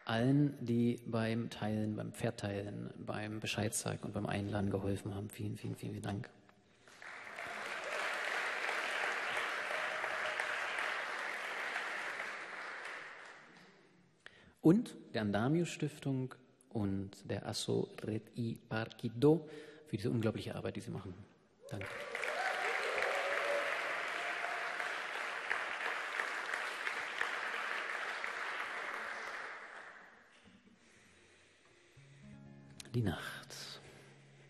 allen, die beim Teilen, beim Verteilen, beim Bescheid sagen und beim Einladen geholfen haben. Vielen, vielen, vielen, vielen Dank. Und der Andamio Stiftung und der Asso Red I Parquido für diese unglaubliche Arbeit, die sie machen. Danke. Die Nacht.